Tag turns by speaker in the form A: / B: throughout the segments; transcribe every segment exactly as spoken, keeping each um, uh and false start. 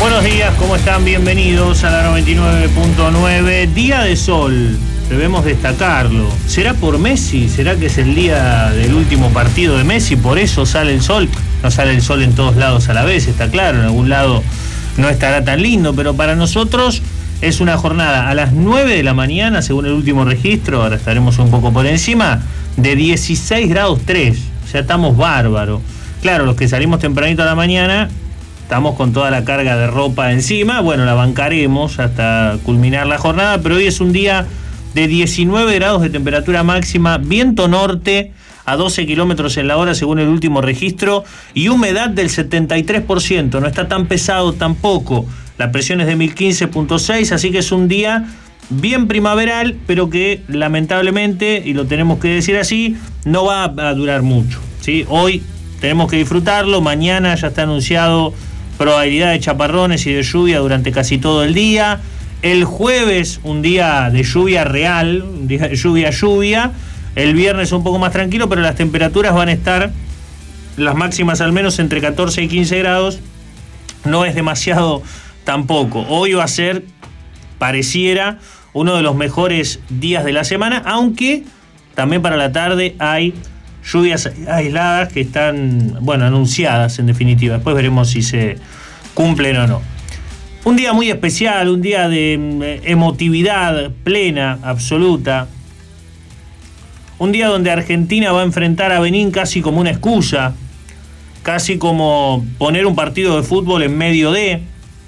A: Buenos días, ¿cómo están? Bienvenidos a la noventa y nueve punto nueve. Día de sol, debemos destacarlo. ¿Será por Messi? ¿Será que es el día del último partido de Messi? ¿Por eso sale el sol? No sale el sol en todos lados a la vez, está claro. En algún lado no estará tan lindo, pero para nosotros es una jornada a las nueve de la mañana, según el último registro, ahora estaremos un poco por encima, de dieciséis grados tres. O sea, estamos bárbaros. Claro, los que salimos tempranito a la mañana estamos con toda la carga de ropa encima. Bueno, la bancaremos hasta culminar la jornada, pero hoy es un día de diecinueve grados de temperatura máxima, viento norte a doce kilómetros en la hora según el último registro y humedad del setenta y tres por ciento. No está tan pesado tampoco. La presión es de mil quince punto seis, así que es un día bien primaveral, pero que lamentablemente, y lo tenemos que decir así, no va a durar mucho, ¿sí? Hoy tenemos que disfrutarlo. Mañana ya está anunciado probabilidad de chaparrones y de lluvia durante casi todo el día. El jueves un día de lluvia real, un día de lluvia lluvia. El viernes un poco más tranquilo, pero las temperaturas van a estar, las máximas al menos entre catorce y quince grados. No es demasiado tampoco. Hoy va a ser, pareciera, uno de los mejores días de la semana, aunque también para la tarde hay lluvias aisladas que están, bueno, anunciadas en definitiva. Después veremos si se cumplen o no. Un día muy especial, un día de emotividad plena, absoluta. Un día donde Argentina va a enfrentar a Benín casi como una excusa, casi como poner un partido de fútbol en medio de.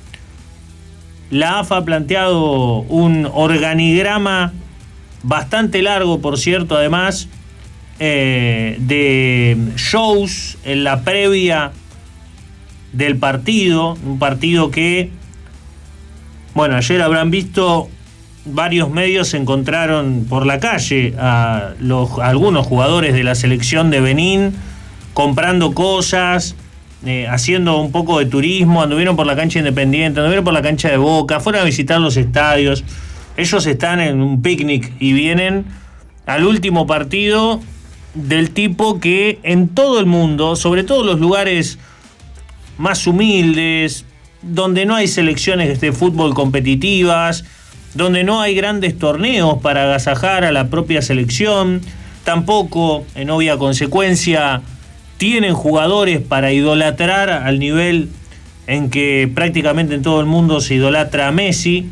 A: La A F A ha planteado un organigrama bastante largo, por cierto, además, Eh, de shows en la previa del partido, un partido que, bueno, ayer habrán visto, varios medios se encontraron por la calle a, los, a algunos jugadores de la selección de Benín comprando cosas, eh, haciendo un poco de turismo, anduvieron por la cancha Independiente, anduvieron por la cancha de Boca, fueron a visitar los estadios. Ellos están en un picnic y vienen al último partido del tipo que en todo el mundo, sobre todo los lugares más humildes, donde no hay selecciones de fútbol competitivas, donde no hay grandes torneos para agasajar a la propia selección, tampoco, en obvia consecuencia, tienen jugadores para idolatrar al nivel en que prácticamente en todo el mundo se idolatra a Messi,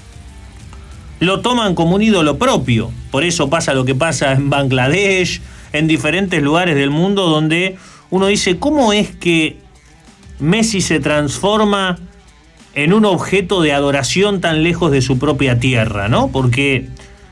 A: lo toman como un ídolo propio. Por eso pasa lo que pasa en Bangladesh, en diferentes lugares del mundo, donde uno dice, ¿cómo es que Messi se transforma en un objeto de adoración tan lejos de su propia tierra, ¿no? Porque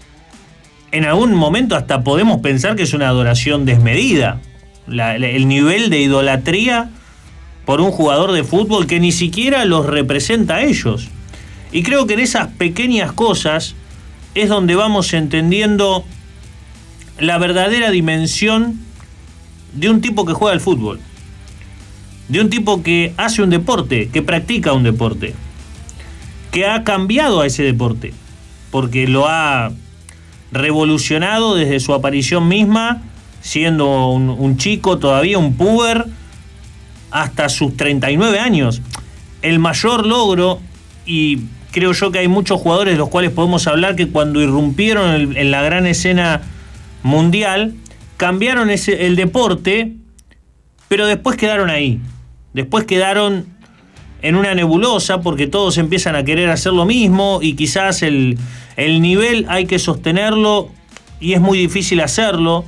A: en algún momento hasta podemos pensar que es una adoración desmedida, la, la, el nivel de idolatría por un jugador de fútbol que ni siquiera los representa a ellos. Y creo que en esas pequeñas cosas es donde vamos entendiendo la verdadera dimensión de un tipo que juega al fútbol, de un tipo que hace un deporte, que practica un deporte, que ha cambiado a ese deporte, porque lo ha revolucionado desde su aparición misma, siendo un, un chico todavía, un puber, hasta sus treinta y nueve años. El mayor logro, y creo yo que hay muchos jugadores de los cuales podemos hablar que cuando irrumpieron en, en la gran escena mundial, cambiaron ese, el deporte, pero después quedaron ahí. Después quedaron en una nebulosa porque todos empiezan a querer hacer lo mismo y quizás el, el nivel hay que sostenerlo y es muy difícil hacerlo.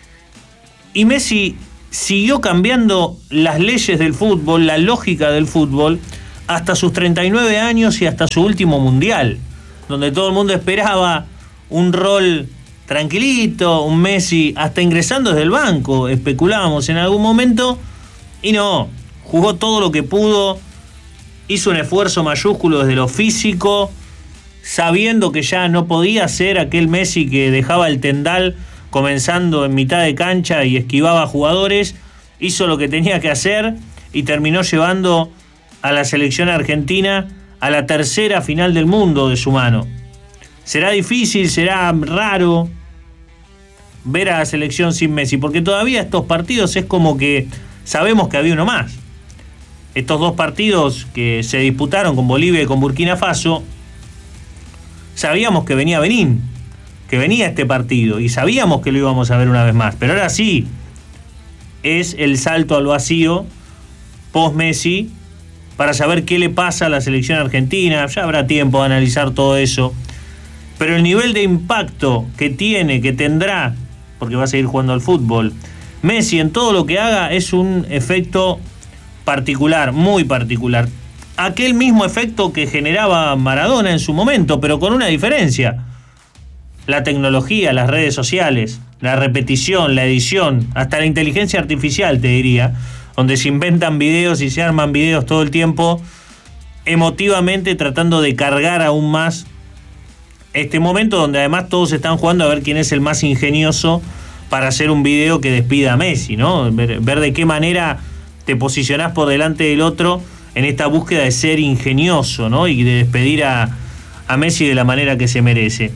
A: Y Messi siguió cambiando las leyes del fútbol, la lógica del fútbol, hasta sus treinta y nueve años y hasta su último mundial, donde todo el mundo esperaba un rol tranquilito, un Messi hasta ingresando desde el banco, especulábamos en algún momento, y no, jugó todo lo que pudo, hizo un esfuerzo mayúsculo desde lo físico, sabiendo que ya no podía ser aquel Messi que dejaba el tendal comenzando en mitad de cancha y esquivaba jugadores, hizo lo que tenía que hacer y terminó llevando a la selección argentina a la tercera final del mundo de su mano. Será difícil, será raro ver a la selección sin Messi, porque todavía estos partidos es como que sabemos que había uno más. estos dos partidos que se disputaron con Bolivia y con Burkina Faso, sabíamos que venía Benín, que venía este partido, y sabíamos que lo íbamos a ver una vez más, pero ahora sí es el salto al vacío post-Messi para saber qué le pasa a la selección argentina. Ya habrá tiempo de analizar todo eso, pero el nivel de impacto que tiene, que tendrá, porque va a seguir jugando al fútbol, Messi en todo lo que haga es un efecto particular, muy particular. Aquel mismo efecto que generaba Maradona en su momento, pero con una diferencia: la tecnología, las redes sociales, la repetición, la edición, hasta la inteligencia artificial, te diría, donde se inventan videos y se arman videos todo el tiempo, emotivamente tratando de cargar aún más este momento, donde además todos están jugando a ver quién es el más ingenioso para hacer un video que despida a Messi, ¿no? Ver, ver de qué manera te posicionás por delante del otro en esta búsqueda de ser ingenioso, ¿no? Y de despedir a, a Messi de la manera que se merece.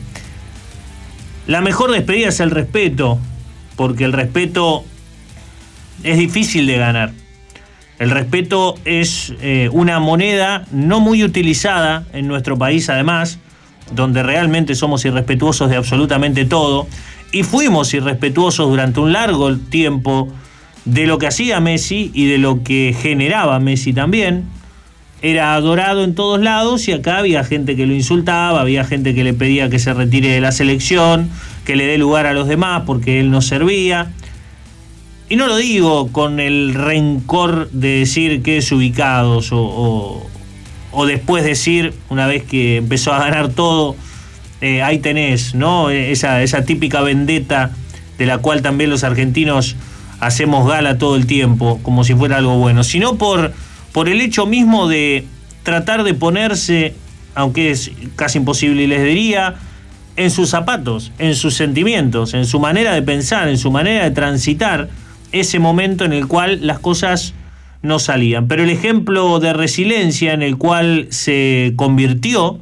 A: La mejor despedida es el respeto, porque el respeto es difícil de ganar. El respeto es eh, una moneda no muy utilizada en nuestro país, además, donde realmente somos irrespetuosos de absolutamente todo, y fuimos irrespetuosos durante un largo tiempo de lo que hacía Messi y de lo que generaba Messi también. Era adorado en todos lados y acá había gente que lo insultaba, había gente que le pedía que se retire de la selección, que le dé lugar a los demás porque él no servía. Y no lo digo con el rencor de decir que es ubicados o, o, o después decir, una vez que empezó a ganar todo, eh, ahí tenés, ¿no? Esa, esa típica vendetta de la cual también los argentinos hacemos gala todo el tiempo, como si fuera algo bueno, sino por, por el hecho mismo de tratar de ponerse, aunque es casi imposible y les diría, en sus zapatos, en sus sentimientos, en su manera de pensar, en su manera de transitar ese momento en el cual las cosas no salían. Pero el ejemplo de resiliencia en el cual se convirtió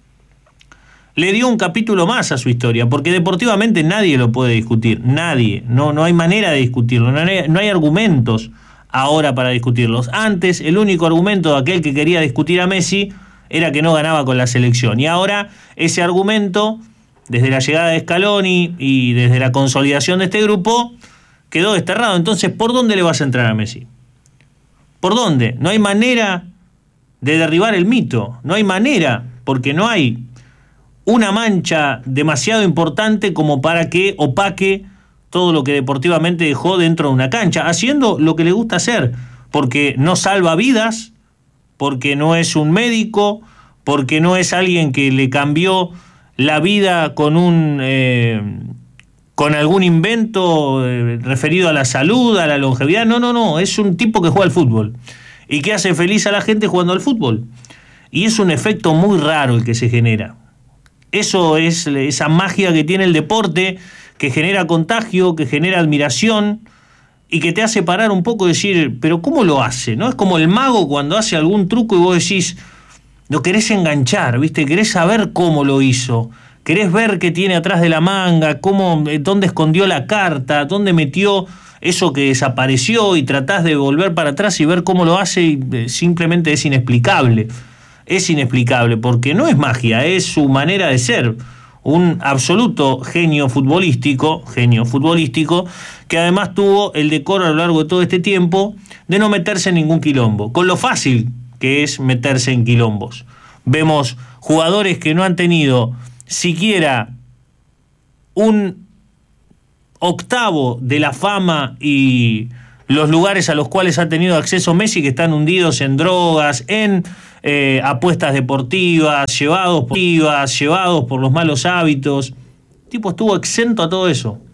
A: le dio un capítulo más a su historia, porque deportivamente nadie lo puede discutir, nadie, no, no hay manera de discutirlo, no hay, no hay argumentos ahora para discutirlos. Antes el único argumento de aquel que quería discutir a Messi era que no ganaba con la selección, y ahora ese argumento, desde la llegada de Scaloni y desde la consolidación de este grupo, quedó desterrado. Entonces, ¿por dónde le vas a entrar a Messi? ¿Por dónde? No hay manera de derribar el mito, no hay manera, porque no hay una mancha demasiado importante como para que opaque todo lo que deportivamente dejó dentro de una cancha, haciendo lo que le gusta hacer, porque no salva vidas, porque no es un médico, porque no es alguien que le cambió la vida con un eh, con algún invento eh, referido a la salud, a la longevidad. No, no, no, es un tipo que juega al fútbol y que hace feliz a la gente jugando al fútbol, y es un efecto muy raro el que se genera. Eso es esa magia que tiene el deporte, que genera contagio, que genera admiración y que te hace parar un poco y decir, pero ¿cómo lo hace? ¿No? Es como el mago cuando hace algún truco y vos decís, lo querés enganchar, ¿viste? Querés saber cómo lo hizo, querés ver qué tiene atrás de la manga, cómo, dónde escondió la carta, dónde metió eso que desapareció, y tratás de volver para atrás y ver cómo lo hace, y simplemente es inexplicable. Es inexplicable, porque no es magia, es su manera de ser, un absoluto genio futbolístico, genio futbolístico, que además tuvo el decoro a lo largo de todo este tiempo de no meterse en ningún quilombo, con lo fácil que es meterse en quilombos. Vemos jugadores que no han tenido siquiera un octavo de la fama y los lugares a los cuales ha tenido acceso Messi, que están hundidos en drogas, en eh, apuestas deportivas, llevados por, llevados por los malos hábitos. El tipo estuvo exento a todo eso.